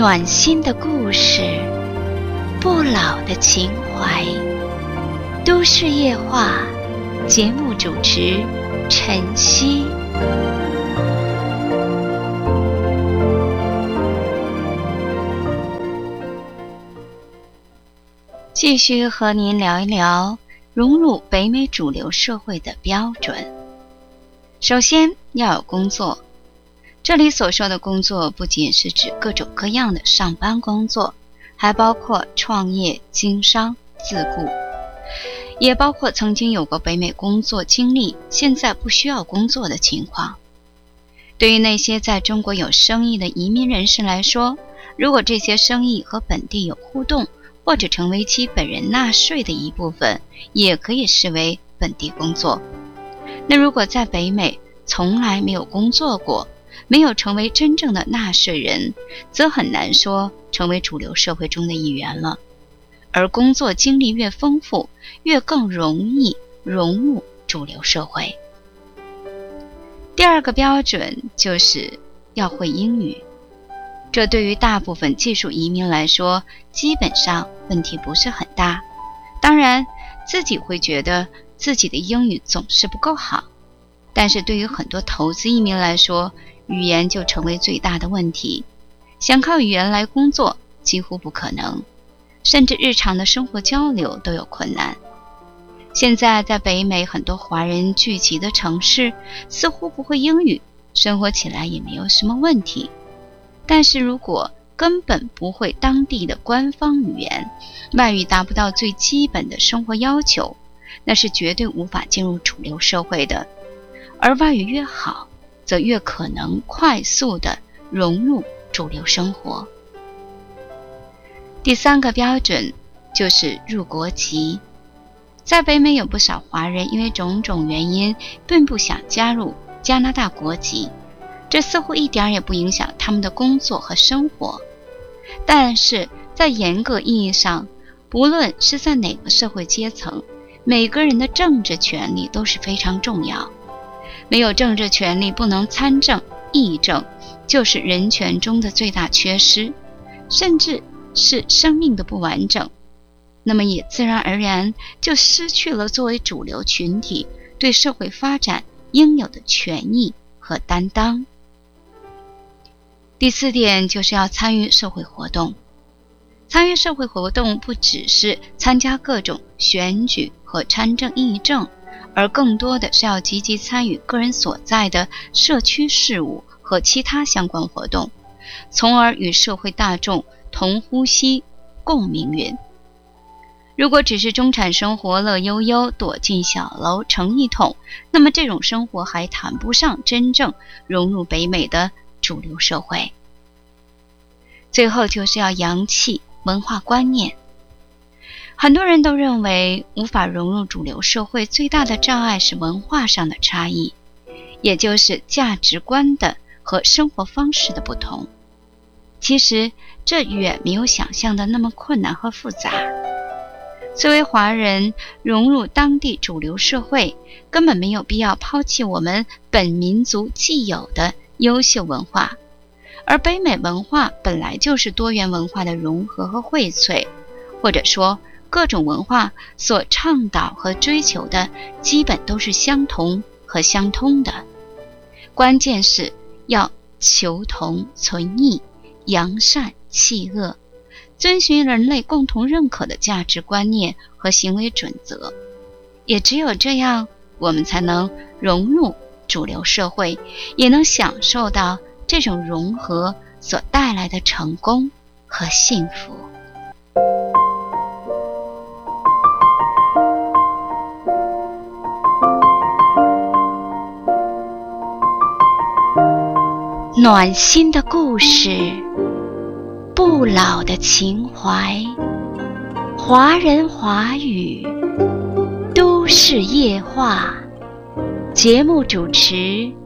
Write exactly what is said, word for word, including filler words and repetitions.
暖心的故事，不老的情怀。都市夜话，节目主持晨曦。继续和您聊一聊融入北美主流社会的标准。首先要有工作，这里所说的工作不仅是指各种各样的上班工作，还包括创业、经商、自雇，也包括曾经有过北美工作经历，现在不需要工作的情况。对于那些在中国有生意的移民人士来说，如果这些生意和本地有互动，或者成为其本人纳税的一部分，也可以视为本地工作。那如果在北美从来没有工作过，没有成为真正的纳税人，则很难说成为主流社会中的一员了。而工作经历越丰富，越更容易融入主流社会。第二个标准就是要会英语。这对于大部分技术移民来说，基本上问题不是很大。当然，自己会觉得自己的英语总是不够好，但是对于很多投资移民来说，语言就成为最大的问题。想靠语言来工作几乎不可能，甚至日常的生活交流都有困难。现在在北美很多华人聚集的城市，似乎不会英语，生活起来也没有什么问题。但是如果根本不会当地的官方语言，外语达不到最基本的生活要求，那是绝对无法进入主流社会的。而外语越好，则越可能快速地融入主流生活。第三个标准就是入国籍。在北美有不少华人因为种种原因并不想加入加拿大国籍，这似乎一点也不影响他们的工作和生活。但是在严格意义上，不论是在哪个社会阶层，每个人的政治权利都是非常重要。没有政治权利不能参政、议政，就是人权中的最大缺失，甚至是生命的不完整。那么也自然而然就失去了作为主流群体对社会发展应有的权益和担当。第四点就是要参与社会活动。参与社会活动不只是参加各种选举和参政议政，而更多的是要积极参与个人所在的社区事务和其他相关活动，从而与社会大众同呼吸共命运。如果只是中产生活，乐悠悠躲进小楼成一统，那么这种生活还谈不上真正融入北美的主流社会。最后就是要扬弃文化观念。很多人都认为无法融入主流社会最大的障碍是文化上的差异，也就是价值观的和生活方式的不同。其实这远没有想象的那么困难和复杂。作为华人，融入当地主流社会，根本没有必要抛弃我们本民族既有的优秀文化。而北美文化本来就是多元文化的融合和荟萃，或者说各种文化所倡导和追求的基本都是相同和相通的。关键是要求同存异，扬善弃恶，遵循人类共同认可的价值观念和行为准则。也只有这样，我们才能融入主流社会，也能享受到这种融合所带来的成功和幸福。暖心的故事，不老的情怀，华人华语，都市夜话，节目主持